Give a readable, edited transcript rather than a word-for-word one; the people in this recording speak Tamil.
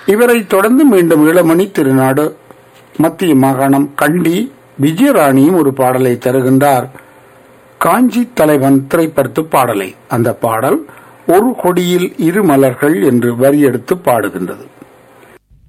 இவரை தொடர்ந்து மீண்டும் இளமணி திருநாடு மத்திய மாகாணம் கண்டி விஜயராணியும் ஒரு பாடலை தருகின்றார். காஞ்சி தலைவன் திரைப்படத்து பாடலை. அந்த பாடல் ஒரு கொடியில் இரு மலர்கள் என்று வரி எடுத்து பாடுகின்றது.